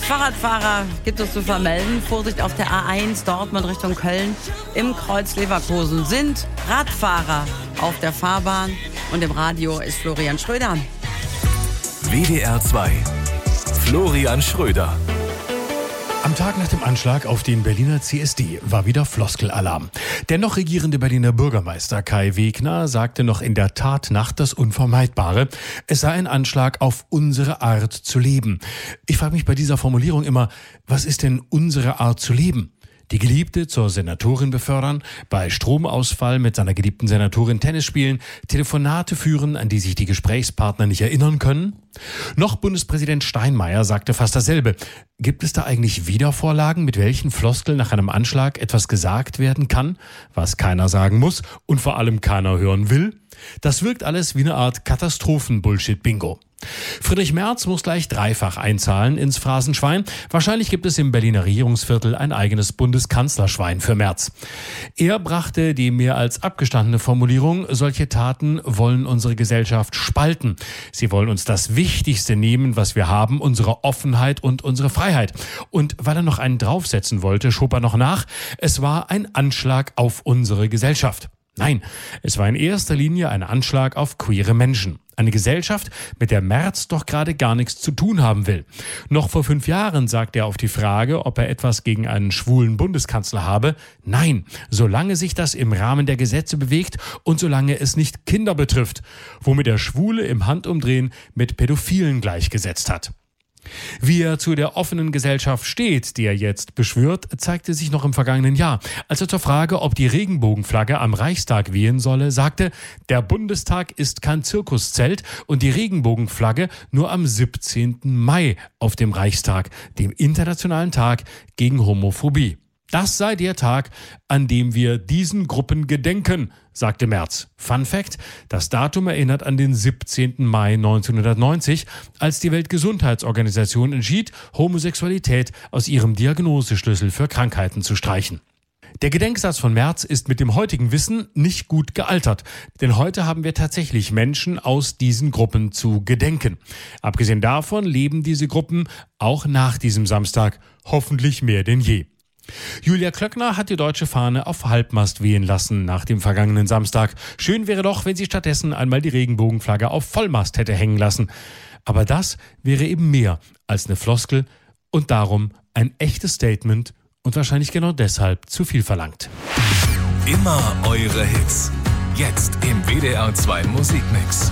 Fahrradfahrer gibt es zu vermelden. Vorsicht auf der A1 Dortmund Richtung Köln. Im Kreuz Leverkusen sind Radfahrer auf der Fahrbahn. Und im Radio ist Florian Schröder. WDR 2. Florian Schröder. Am Tag nach dem Anschlag auf den Berliner CSD war wieder Floskelalarm. Der noch regierende Berliner Bürgermeister Kai Wegner sagte noch in der Tatnacht das Unvermeidbare. Es sei ein Anschlag auf unsere Art zu leben. Ich frage mich bei dieser Formulierung immer, was ist denn unsere Art zu leben? Die Geliebte zur Senatorin befördern, bei Stromausfall mit seiner geliebten Senatorin Tennis spielen, Telefonate führen, an die sich die Gesprächspartner nicht erinnern können? Noch Bundespräsident Steinmeier sagte fast dasselbe. Gibt es da eigentlich Wiedervorlagen, mit welchen Floskeln nach einem Anschlag etwas gesagt werden kann, was keiner sagen muss und vor allem keiner hören will? Das wirkt alles wie eine Art Katastrophen-Bullshit-Bingo. Friedrich Merz muss gleich dreifach einzahlen ins Phrasenschwein. Wahrscheinlich gibt es im Berliner Regierungsviertel ein eigenes Bundeskanzlerschwein für Merz. Er brachte die mehr als abgestandene Formulierung, solche Taten wollen unsere Gesellschaft spalten. Sie wollen uns das Wichtigste nehmen, was wir haben, unsere Offenheit und unsere Freiheit. Und weil er noch einen draufsetzen wollte, schob er noch nach, es war ein Anschlag auf unsere Gesellschaft. Nein, es war in erster Linie ein Anschlag auf queere Menschen. Eine Gesellschaft, mit der Merz doch gerade gar nichts zu tun haben will. Noch vor 5 Jahren sagte er auf die Frage, ob er etwas gegen einen schwulen Bundeskanzler habe, nein, solange sich das im Rahmen der Gesetze bewegt und solange es nicht Kinder betrifft, womit er Schwule im Handumdrehen mit Pädophilen gleichgesetzt hat. Wie er zu der offenen Gesellschaft steht, die er jetzt beschwört, zeigte sich noch im vergangenen Jahr. Als er zur Frage, ob die Regenbogenflagge am Reichstag wehen solle, sagte, der Bundestag ist kein Zirkuszelt und die Regenbogenflagge nur am 17. Mai auf dem Reichstag, dem Internationalen Tag gegen Homophobie. Das sei der Tag, an dem wir diesen Gruppen gedenken, sagte Merz. Fun Fact, das Datum erinnert an den 17. Mai 1990, als die Weltgesundheitsorganisation entschied, Homosexualität aus ihrem Diagnoseschlüssel für Krankheiten zu streichen. Der Gedenksatz von Merz ist mit dem heutigen Wissen nicht gut gealtert, denn heute haben wir tatsächlich Menschen aus diesen Gruppen zu gedenken. Abgesehen davon leben diese Gruppen auch nach diesem Samstag hoffentlich mehr denn je. Julia Klöckner hat die deutsche Fahne auf Halbmast wehen lassen nach dem vergangenen Samstag. Schön wäre doch, wenn sie stattdessen einmal die Regenbogenflagge auf Vollmast hätte hängen lassen. Aber das wäre eben mehr als eine Floskel und darum ein echtes Statement und wahrscheinlich genau deshalb zu viel verlangt. Immer eure Hits. Jetzt im WDR 2 Musikmix.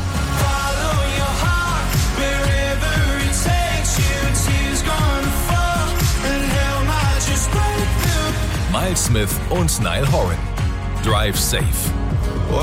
Miles Smith und Niall Horan. Drive Safe.